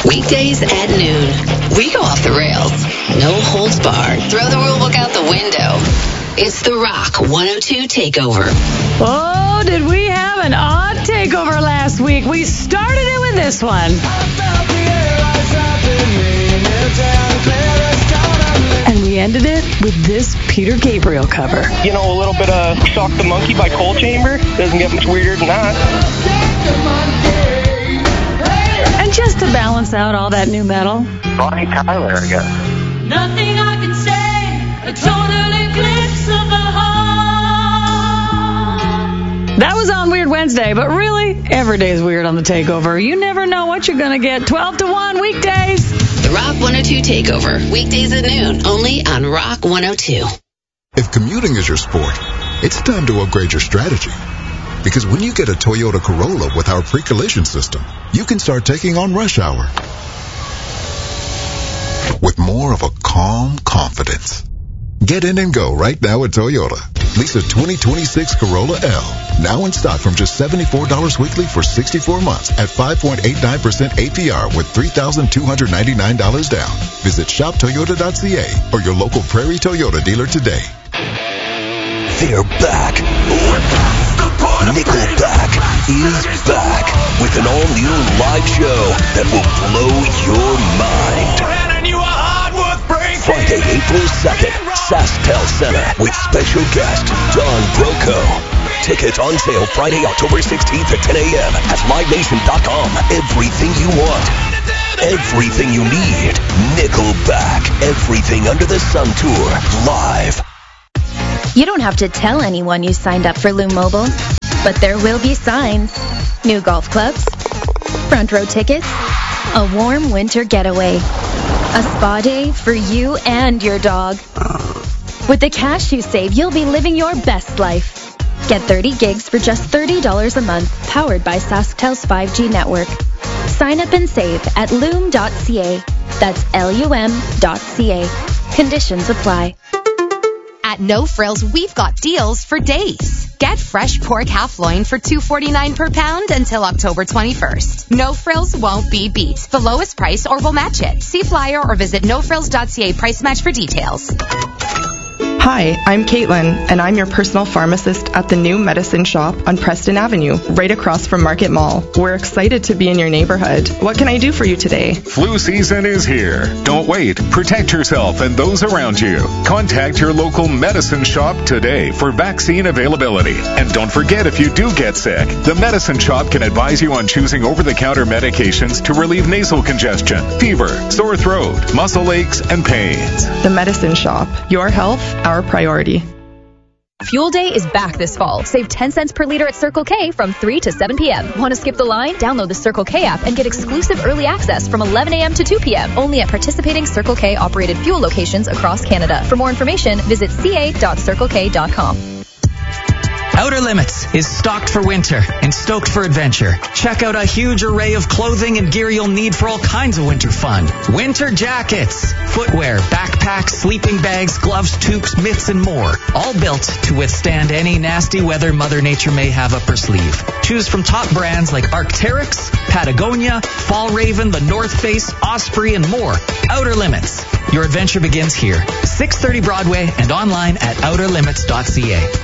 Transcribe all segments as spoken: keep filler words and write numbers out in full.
Weekdays at noon. We go off the rails. No holds barred. Throw the rule book out the window. It's the Rock one oh two Takeover. Oh, did we have an odd takeover last week? We started it with this one. And we ended it with this Peter Gabriel cover. You know, a little bit of Shock the Monkey by Coal Chamber. Doesn't get much weirder than that. And just to balance out all that new metal, Bonnie Tyler, I guess. Nothing I can say, a total eclipse of the heart. that was on Weird Wednesday, but really, every day is weird on the Takeover. You never know what you're going to get. twelve to one weekdays. The Rock one oh two Takeover. Weekdays at noon. Only on Rock one oh two. If commuting is your sport, it's time to upgrade your strategy. Because when you get a Toyota Corolla with our pre-collision system, you can start taking on rush hour with more of a calm confidence. Get in and go right now at Toyota. Lease a twenty twenty-six Corolla L, now in stock from just seventy-four dollars weekly for sixty-four months at five point eight nine percent A P R with three thousand two hundred ninety-nine dollars down. Visit shop toyota dot c a or your local Prairie Toyota dealer today. They're back. Nickelback is back with an all-new live show that will blow your mind. Friday, April second, SaskTel Center with special guest Don Broco. Tickets on sale Friday, October sixteenth at ten a.m. at live nation dot com. Everything you want. Everything you need. Nickelback. Everything Under the Sun Tour. Live. You don't have to tell anyone you signed up for Loom Mobile, but there will be signs. New golf clubs, front row tickets, a warm winter getaway, a spa day for you and your dog. With the cash you save, you'll be living your best life. Get thirty gigs for just thirty dollars a month, powered by SaskTel's five G network. Sign up and save at loom dot c a. That's L U M dot C A. Conditions apply. At No Frills, we've got deals for days. Get fresh pork half loin for two forty-nine per pound until October twenty-first. No Frills won't be beat. The lowest price or we'll match it. See flyer or visit no frills dot c a price match for details. Hi, I'm Caitlin, and I'm your personal pharmacist at the new Medicine Shop on Preston Avenue, right across from Market Mall. We're excited to be in your neighborhood. What can I do for you today? Flu season is here. Don't wait. Protect yourself and those around you. Contact your local Medicine Shop today for vaccine availability. And don't forget, if you do get sick, the Medicine Shop can advise you on choosing over-the-counter medications to relieve nasal congestion, fever, sore throat, muscle aches, and pains. The Medicine Shop. Your health, our priority. Fuel Day is back this fall. Save ten cents per liter at Circle K from three to seven p.m. Want to skip the line? Download the Circle K app and get exclusive early access from eleven a.m. to two p.m. only at participating Circle K operated fuel locations across Canada. For more information, visit c a dot circle k dot com. Outer Limits is stocked for winter and stoked for adventure. Check out a huge array of clothing and gear you'll need for all kinds of winter fun. Winter jackets, footwear, backpacks, sleeping bags, gloves, toques, mitts, and more. All built to withstand any nasty weather Mother Nature may have up her sleeve. Choose from top brands like Arc'teryx, Patagonia, Fall Raven, The North Face, Osprey, and more. Outer Limits. Your adventure begins here. six thirty Broadway and online at outer limits dot c a.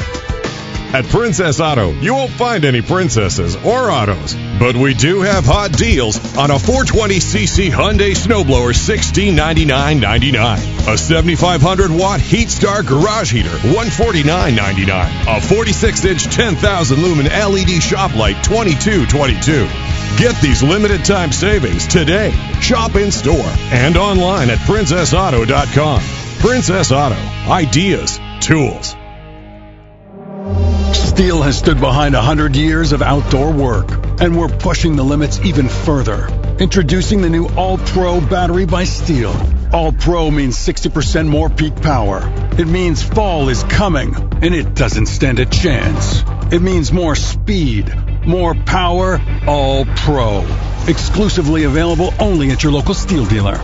At Princess Auto, you won't find any princesses or autos, but we do have hot deals on a four twenty c c Hyundai snowblower, sixteen ninety-nine ninety-nine. A seventy-five hundred watt Heat Star garage heater, one forty-nine ninety-nine. A forty-six inch ten thousand lumen L E D shop light, twenty-two twenty-two. Get these limited time savings today. Shop in store and online at princess auto dot com. Princess Auto. Ideas. Tools. Steel has stood behind one hundred years of outdoor work, and we're pushing the limits even further. Introducing the new All-Pro battery by Steel. All-Pro means sixty percent more peak power. It means fall is coming, and it doesn't stand a chance. It means more speed, more power, All-Pro. Exclusively available only at your local Steel dealer.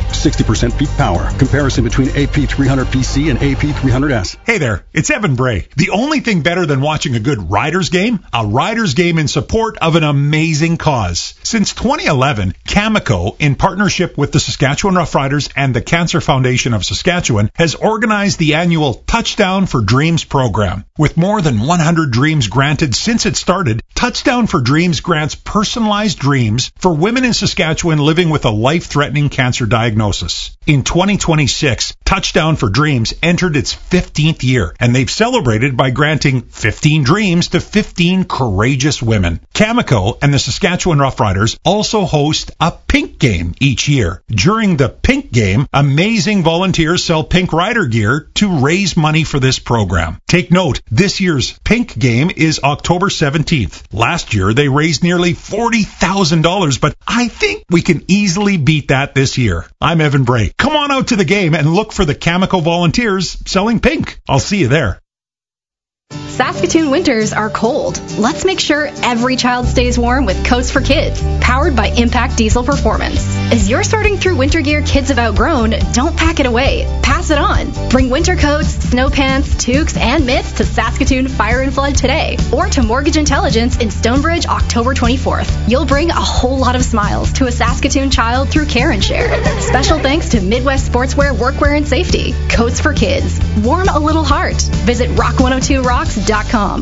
sixty percent peak power. Comparison between A P three hundred P C and A P three hundred S. Hey there, it's Evan Bray. The only thing better than watching a good Riders game, a Riders game in support of an amazing cause. Since twenty eleven, Cameco, in partnership with the Saskatchewan Roughriders and the Cancer Foundation of Saskatchewan, has organized the annual Touchdown for Dreams program. With more than one hundred dreams granted since it started, Touchdown for Dreams grants personalized dreams for women in Saskatchewan living with a life-threatening cancer diagnosis. In twenty twenty-six, Touchdown for Dreams entered its fifteenth year, and they've celebrated by granting fifteen dreams to fifteen courageous women. Cameco and the Saskatchewan Roughriders also host a Pink Game each year. During the Pink Game, amazing volunteers sell Pink Rider gear to raise money for this program. Take note, this year's Pink Game is October seventeenth. Last year, they raised nearly forty thousand dollars, but I think we can easily beat that this year. I'm Evan Bray. Come on out to the game and look for the Cameco volunteers selling pink. I'll see you there. Saskatoon winters are cold. Let's make sure every child stays warm with Coats for Kids, powered by Impact Diesel Performance. As you're sorting through winter gear kids have outgrown, don't pack it away. Pass it on. Bring winter coats, snow pants, toques, and mitts to Saskatoon Fire and Flood today, or to Mortgage Intelligence in Stonebridge October twenty-fourth. You'll bring a whole lot of smiles to a Saskatoon child through Care and Share. Special thanks to Midwest Sportswear, Workwear, and Safety. Coats for Kids. Warm a little heart. Visit rock one oh two rocks dot com.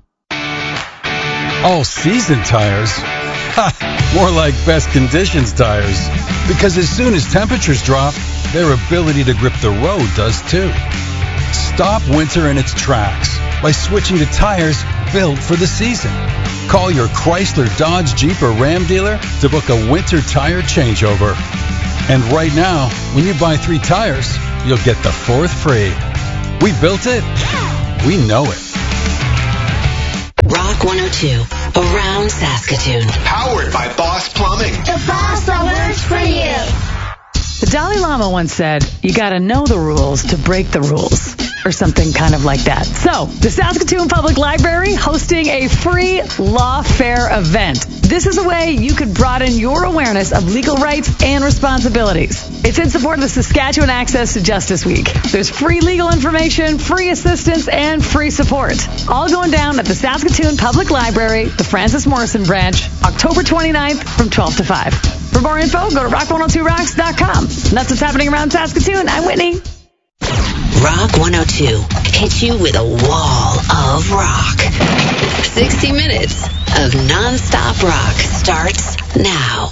All season tires? Ha! More like best conditions tires. Because as soon as temperatures drop, their ability to grip the road does too. Stop winter in its tracks by switching to tires built for the season. Call your Chrysler, Dodge, Jeep, or Ram dealer to book a winter tire changeover. And right now, when you buy three tires, you'll get the fourth free. We built it. We know it. Rock one oh two, around Saskatoon. Powered by Boss Plumbing. The boss that works for you. The Dalai Lama once said, you gotta know the rules to break the rules. Or something kind of like that. So, the Saskatoon Public Library hosting a free law fair event. This is a way you could broaden your awareness of legal rights and responsibilities. It's in support of the Saskatchewan Access to Justice Week. There's free legal information, free assistance, and free support. All going down at the Saskatoon Public Library, the Francis Morrison branch, October twenty-ninth from twelve to five. For more info, go to rock one oh two rocks dot com. And that's what's happening around Saskatoon. I'm Whitney. Rock one oh two hits you with a wall of rock. sixty minutes of non-stop rock starts now.